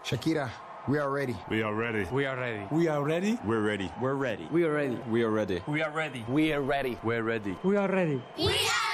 Shakira, we are ready. We are ready. We are ready. We are ready. We're ready. We're ready. We are ready. We are ready. We are ready. We are ready. We're ready. We're ready. We are ready. We are